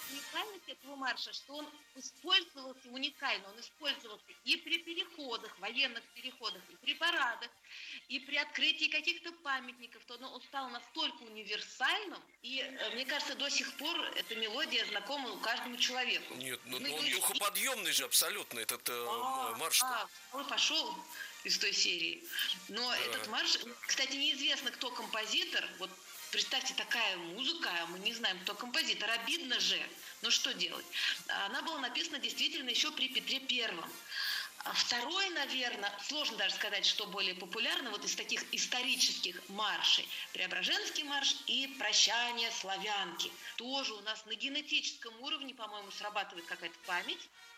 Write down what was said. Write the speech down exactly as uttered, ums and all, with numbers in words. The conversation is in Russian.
уникальность этого марша, что он использовался уникально, он использовался и при переходах, военных переходах, и при парадах, и при открытии каких-то памятников, то он стал настолько универсальным, и э, мне кажется, до сих пор эта мелодия знакома у каждому человеку. Нет, ну, Мы, ну, то он есть, духоподъемный же абсолютно, этот э, а, марш-то. а, он пошел из той серии. Но Да. этот марш, кстати, неизвестно, кто композитор. Вот представьте, такая музыка, а мы не знаем, кто композитор. Обидно же. Но что делать? Она была написана действительно еще при Петре Первом. А второй, наверное, сложно даже сказать, что более популярно, вот из таких исторических маршей. Преображенский марш и «Прощание славянки». Тоже у нас на генетическом уровне, по-моему, срабатывает какая-то память.